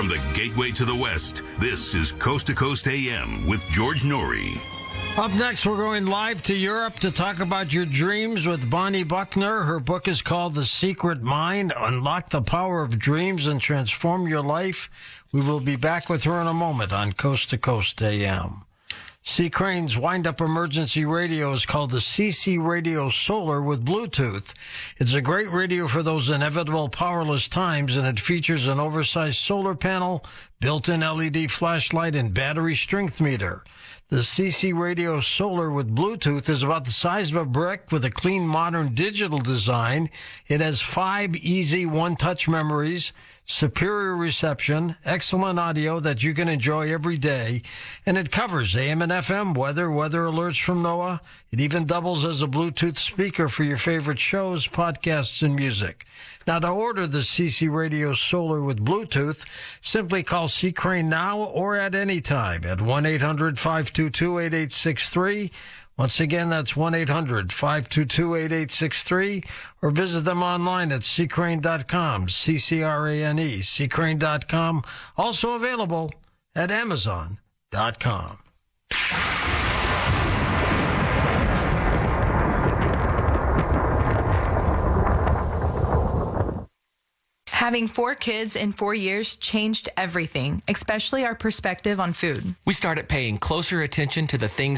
From the gateway to the West, this is Coast to Coast AM with George Norrie. Up next, we're going live to Europe to talk about your dreams with Bonnie Buckner. Her book is called The Secret Mind, Unlock the Power of Dreams and Transform Your Life. We will be back with her in a moment on Coast to Coast AM. C. Crane's wind-up emergency radio is called the CC Radio Solar with Bluetooth. It's a great radio for those inevitable powerless times, and it features an oversized solar panel, built-in LED flashlight, and battery strength meter. The CC Radio Solar with Bluetooth is about the size of a brick with a clean, modern digital design. It has 5 easy one-touch memories, superior reception, excellent audio that you can enjoy every day, and it covers AM and FM weather alerts from NOAA. It even doubles as a Bluetooth speaker for your favorite shows, podcasts, and music. Now, to order the CC Radio Solar with Bluetooth, simply call C. Crane now or at any time at 1-800-522-8863. Once again, that's 1-800-522-8863, or visit them online at ccrane.com, C-C-R-A-N-E, ccrane.com. Also available at amazon.com. Having 4 kids in 4 years changed everything, especially our perspective on food. We started paying closer attention to the things